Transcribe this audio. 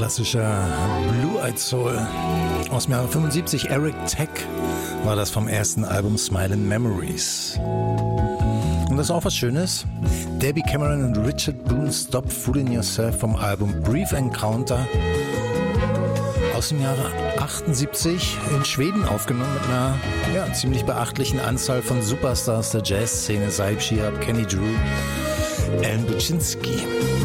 klassischer Blue-Eyed Soul. Aus dem Jahre 75, Eric Tech war das vom ersten Album Smiling Memories. Und das ist auch was Schönes. Debbie Cameron und Richard Boone, Stop Fooling Yourself vom Album Brief Encounter aus dem Jahre 78 in Schweden aufgenommen mit einer ziemlich beachtlichen Anzahl von Superstars der Jazzszene, Saib Shihab, Kenny Drew, Alan Buczynski.